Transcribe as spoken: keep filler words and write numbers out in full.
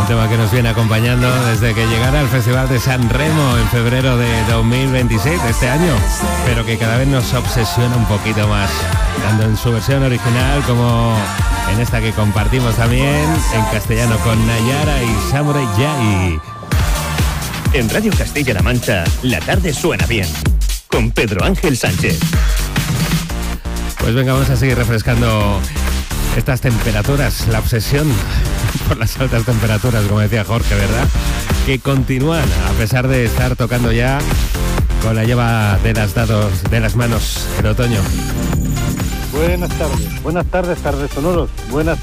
Un tema que nos viene acompañando desde que llegara al Festival de San Remo en febrero de dos mil veintiséis de este año, pero que cada vez nos obsesiona un poquito más, tanto en su versión original como en esta que compartimos también en castellano con Nayara y Samurai Jai. En Radio Castilla-La Mancha, la tarde suena bien, con Pedro Ángel Sánchez. Pues venga, vamos a seguir refrescando estas temperaturas, la obsesión por las altas temperaturas, como decía Jorge, ¿verdad? Que continúan, a pesar de estar tocando ya con la lleva de las, dados, de las manos el otoño. Buenas tardes, buenas tardes, tardes sonoros, buenas